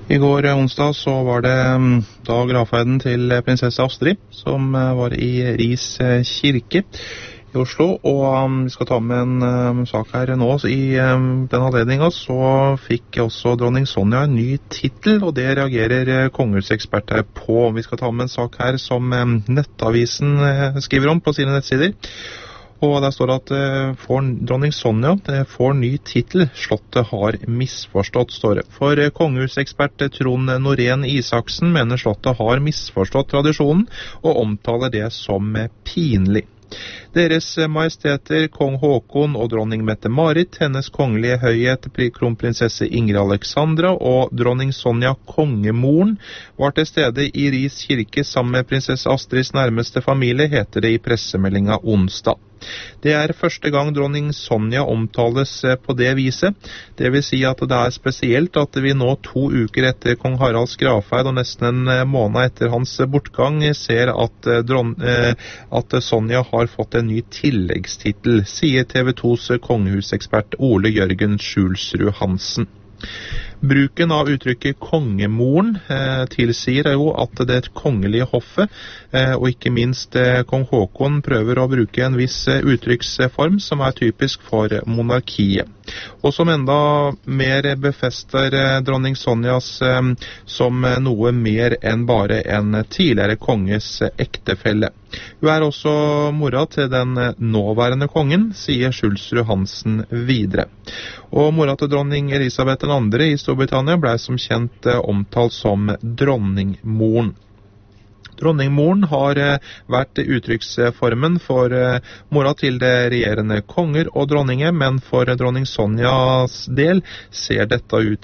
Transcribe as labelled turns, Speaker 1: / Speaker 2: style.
Speaker 1: I går onsdag så var det da gravferden til prinsesse Astrid, som var i Ris kirke i Oslo, og vi skal ta med en sak her nå. I den anledningen så fikk også dronning Sonja en ny titel, og det reagerer kongehuseksperter på. Vi skal ta med en sak her som Nettavisen skriver om på sine nettsider. Og der står det at dronning Sonja får ny titel. Slottet har misforstått, står det. For kongehusekspert Trond Norén Isaksen mener slottet har misforstått tradisjonen, og omtaler det som pinlig. Deres majesteter kong Håkon og dronning Mette-Marit, hennes kongelige høyhet kronprinsesse Ingrid Alexandra og dronning Sonja kongemoren var til stede i Ris kirke sammen med prinsesse Astrids nærmeste familie, heter det i pressemeldinga onsdag. Det er første gang dronning Sonja omtales på det viset. Det vil si at det er spesielt at vi nå 2 uker etter kong Haralds gravferd og nesten en måned etter hans bortgang ser at Sonja har fått en ny tilleggstitel, sier TV 2s kongehusekspert Ole Jørgen Skjulsrud Hansen. Bruken av uttrykket kongemoren tilsier jo at det kongelige hoffet, og ikke minst kong Håkon, prøver å bruke en viss uttrykksform som er typisk for monarkiet. Og som enda mer befester dronning Sonjas som noe mer enn bare en tidligere konges ektefelle. Hun er også mora til den nåværende kongen, sier Skjulsrud Hansen videre. Og mora til dronning Elisabeth II i Storbritannia ble som kjent omtalt som dronningmoren. Dronningmoren har vært uttrykksformen for mora til det regjerende konger og dronninger, men for dronning Sonjas del ser dette ut